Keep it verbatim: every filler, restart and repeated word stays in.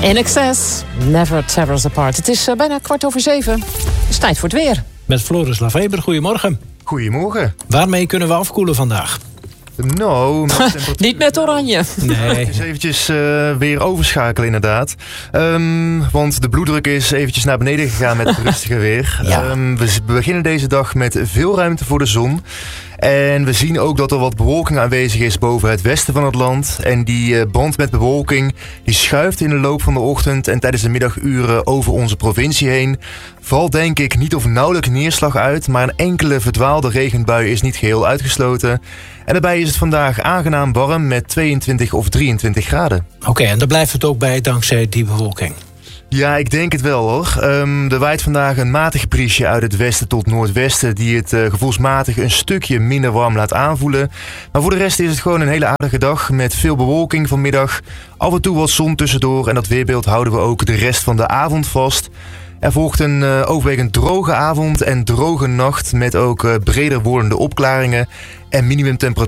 In Excess, Never Tear Us Apart. Het is uh, bijna kwart over zeven. Het is tijd voor het weer. Met Floris Laveber, goedemorgen. Goedemorgen. Waarmee kunnen we afkoelen vandaag? Nou, met niet met oranje. Nee. Dus eventjes uh, weer overschakelen inderdaad. Um, want de bloeddruk is eventjes naar beneden gegaan met het rustige weer. Ja. Um, we beginnen deze dag met veel ruimte voor de zon. En we zien ook dat er wat bewolking aanwezig is boven het westen van het land. En die uh, band met bewolking die schuift in de loop van de ochtend en tijdens de middaguren over onze provincie heen. Valt denk ik niet of nauwelijks neerslag uit, maar een enkele verdwaalde regenbui is niet geheel uitgesloten. En daarbij is het vandaag aangenaam warm met tweeëntwintig of drieëntwintig graden. Oké, okay, en daar blijft het ook bij dankzij die bewolking? Ja, ik denk het wel hoor. Um, er waait vandaag een matig briesje uit het westen tot noordwesten die het uh, gevoelsmatig een stukje minder warm laat aanvoelen. Maar voor de rest is het gewoon een hele aardige dag met veel bewolking vanmiddag. Af en toe wat zon tussendoor en dat weerbeeld houden we ook de rest van de avond vast. Er volgt een uh, overwegend droge avond en droge nacht met ook uh, breder wordende opklaringen en minimumtemperatuur